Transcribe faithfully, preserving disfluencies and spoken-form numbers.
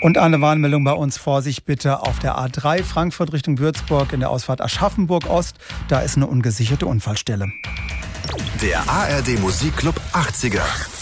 Und eine Warnmeldung bei uns, Vorsicht bitte auf der A drei Frankfurt Richtung Würzburg in der Ausfahrt Aschaffenburg Ost. Da ist eine ungesicherte Unfallstelle. Der A R D Musikclub achtziger.